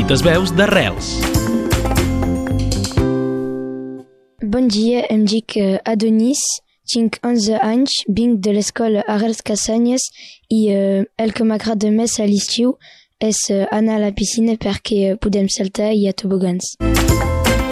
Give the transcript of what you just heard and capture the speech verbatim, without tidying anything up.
Moltes veus d'Arrels. Bon dia, em dic Adonis, tinc onze anys, vinc de l'escola Arrels Cassanyes i eh, el que m'agrada més a l'estiu és anar a la piscina perquè podem saltar i hi ha tobogans.